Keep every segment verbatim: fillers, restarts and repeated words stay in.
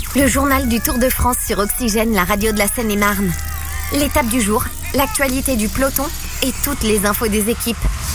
Le journal du Tour de France sur Oxygène, la radio de la Seine-et-Marne. L'étape du jour, l'actualité du peloton et toutes les infos des équipes.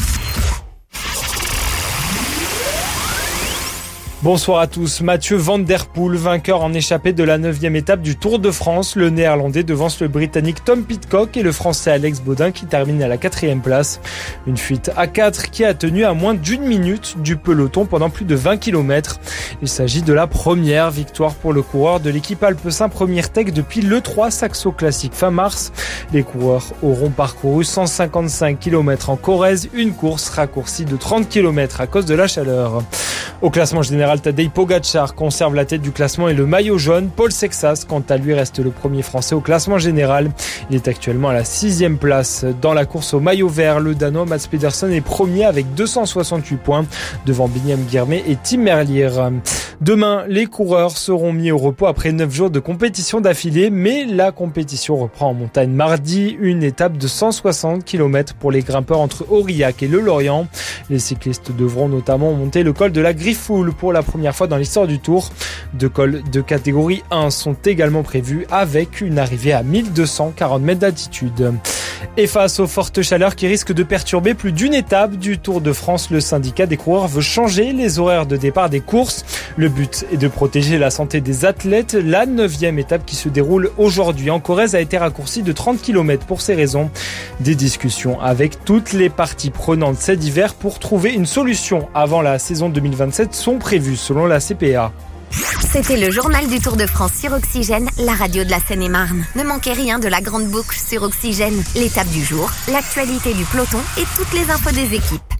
Bonsoir à tous. Mathieu Van Der Poel, vainqueur en échappée de la neuvième étape du Tour de France. Le Néerlandais devance le Britannique Tom Pidcock et le Français Alex Baudin qui termine à la quatrième place. Une fuite à quatre qui a tenu à moins d'une minute du peloton pendant plus de vingt kilomètres. Il s'agit de la première victoire pour le coureur de l'équipe Alpecin Premier Tech depuis l'E trois Saxo Classic fin mars. Les coureurs auront parcouru cent cinquante-cinq kilomètres en Corrèze, une course raccourcie de trente kilomètres à cause de la chaleur. Au classement général, Tadej Pogačar conserve la tête du classement et le maillot jaune. Paul Sexas, quant à lui, reste le premier français au classement général. Il est actuellement à la sixième place. Dans la course au maillot vert, le Danois Mads Pedersen est premier avec deux cent soixante-huit points devant Biniam Girmay et Tim Merlier. Demain, les coureurs seront mis au repos après neuf jours de compétition d'affilée, mais la compétition reprend en montagne mardi. Une étape de cent soixante kilomètres pour les grimpeurs entre Aurillac et le Lorient. Les cyclistes devront notamment monter le col de la Griffoul pour la première fois dans l'histoire du Tour. Deux cols de catégorie un sont également prévus avec une arrivée à mille deux cent quarante mètres d'altitude. Et face aux fortes chaleurs qui risquent de perturber plus d'une étape du Tour de France, le syndicat des coureurs veut changer les horaires de départ des courses. Le but est de protéger la santé des athlètes. La neuvième étape qui se déroule aujourd'hui en Corrèze a été raccourcie de trente kilomètres pour ces raisons. Des discussions avec toutes les parties prenantes cet hiver pour trouver une solution avant la saison deux mille vingt-sept sont prévues selon la C P A. C'était le journal du Tour de France sur Oxygène, la radio de la Seine-et-Marne. Ne manquez rien de la grande boucle sur Oxygène, l'étape du jour, l'actualité du peloton et toutes les infos des équipes.